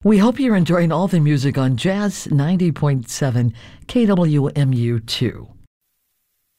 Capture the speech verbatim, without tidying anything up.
We hope you're enjoying all the music on Jazz ninety point seven K W M U two.